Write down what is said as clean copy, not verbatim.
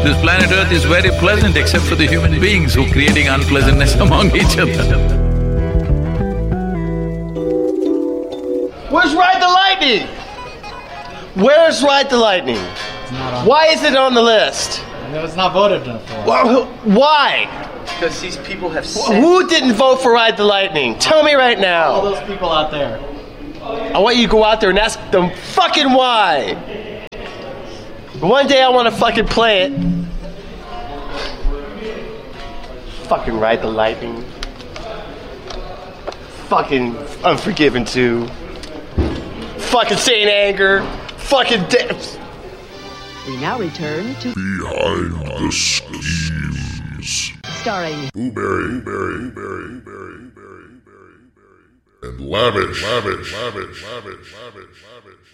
This planet Earth is very pleasant except for the human beings who are creating unpleasantness among each other. Where's Ride the Lightning? Where's Ride the Lightning? It's not on. Why is it on the list? It's not voted for. Why? Because these people have said... Who didn't vote for Ride the Lightning? Tell me right All now. those people out there. I want you to go out there and ask them fucking why. One day I want to fucking play it. Fucking Ride the Lightning. Fucking Unforgiven 2. Fucking Saint Anger. Fucking We now return to Behind the Schemes. starring Blueberry, and Lavish.